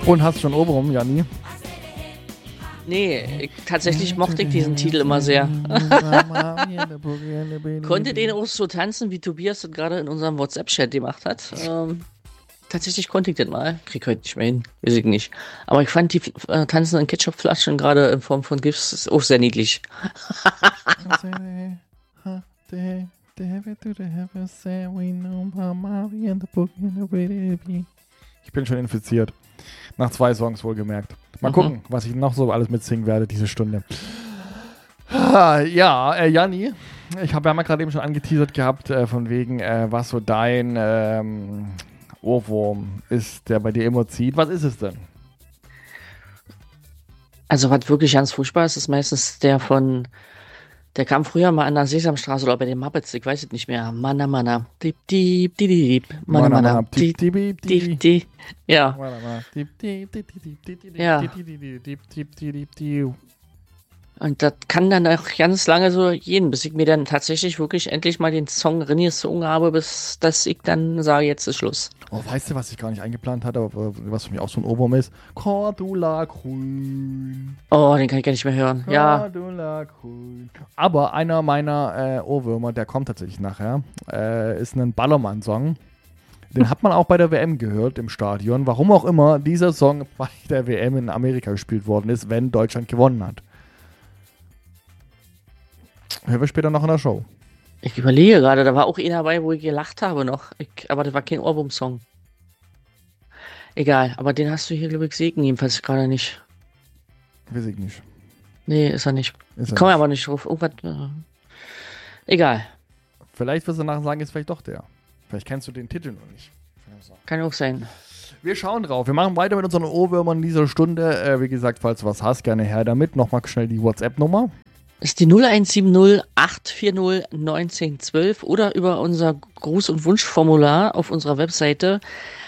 Und hast du schon Ohrwurm, Janni? Nee, tatsächlich mochte ich diesen Titel immer sehr. Konnte den auch so tanzen, wie Tobias das gerade in unserem WhatsApp-Chat gemacht hat. Tatsächlich konnte ich das mal. Krieg heute nicht mehr hin, weiß ich nicht. Aber ich fand die tanzenden Ketchupflaschen gerade in Form von GIFs auch sehr niedlich. Ich bin schon infiziert. Nach 2 Songs wohlgemerkt. Mal gucken, was ich noch so alles mitsingen werde diese Stunde. Ja, Janni, wir haben ja gerade eben schon angeteasert gehabt, von wegen, was so dein Ohrwurm ist, der bei dir immer zieht. Was ist es denn? Also was wirklich ganz furchtbar ist meistens der kam früher mal an der Sesamstraße oder bei den Muppets, ich weiß es nicht mehr. Manna, manna, diep, diep, diep, diep, manna, manna, diep, diep, diep. Ja. Ja. Und das kann dann auch ganz lange so gehen, bis ich mir dann tatsächlich wirklich endlich mal den Song reingesungen habe, bis dass ich dann sage, jetzt ist Schluss. Oh, weißt du, was ich gar nicht eingeplant hatte, aber was für mich auch so ein Ohrwurm ist? Cordula Grün. Oh, den kann ich gar nicht mehr hören. Cordula Grün. Aber einer meiner Ohrwürmer, der kommt tatsächlich nachher, ist ein Ballermann-Song. Den hat man auch bei der WM gehört im Stadion. Warum auch immer dieser Song bei der WM in Amerika gespielt worden ist, wenn Deutschland gewonnen hat. Hören wir später noch in der Show. Ich überlege gerade, da war auch einer dabei, wo ich gelacht habe noch. Aber das war kein Ohrwurm-Song. Egal, aber den hast du hier, glaube ich, gesehen, jedenfalls gerade nicht. Weiß ich nicht. Nee, ist er nicht. Ich komme aber nicht drauf. Irgendwas. Egal. Vielleicht wirst du nachher sagen, ist vielleicht doch der. Vielleicht kennst du den Titel noch nicht. Kann auch sein. Wir schauen drauf. Wir machen weiter mit unseren Ohrwürmern in dieser Stunde. Wie gesagt, falls du was hast, gerne her damit. Nochmal schnell die WhatsApp-Nummer. Das ist die 0170 840 1912 oder über unser Gruß- und Wunschformular auf unserer Webseite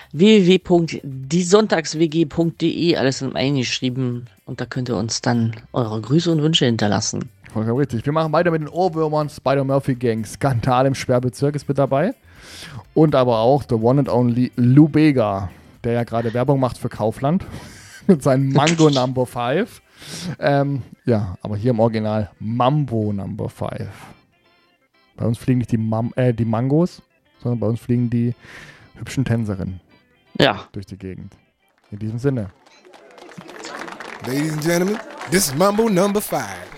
www.diesonntagswg.de, alles in eingeschrieben, und da könnt ihr uns dann eure Grüße und Wünsche hinterlassen. Vollkommen richtig. Wir machen weiter mit den Ohrwürmern. Spider-Murphy-Gang, Skandal im Sperrbezirk ist mit dabei. Und aber auch the one and only Lou Bega, der ja gerade Werbung macht für Kaufland mit seinem Mango Number 5. Ja, aber hier im Original Mambo Number 5. Bei uns fliegen nicht die Mangos, sondern bei uns fliegen die hübschen Tänzerinnen durch die Gegend. In diesem Sinne. Ladies and gentlemen, this is Mambo Number 5.